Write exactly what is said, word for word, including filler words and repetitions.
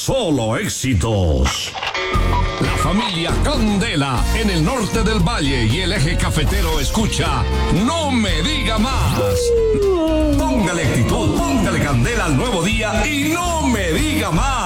solo éxitos. La familia Candela en el norte del valle y el eje cafetero escucha No Me Diga Más. Póngale actitud, póngale candela al nuevo día y no me diga más.